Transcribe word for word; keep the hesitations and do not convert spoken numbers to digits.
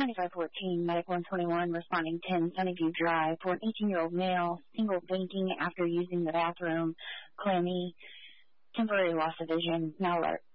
ninety-five fourteen, Medic one twenty-one, responding ten, Sunnyview Drive, for an eighteen-year-old male, single fainting after using the bathroom, clammy, temporary loss of vision, now alert.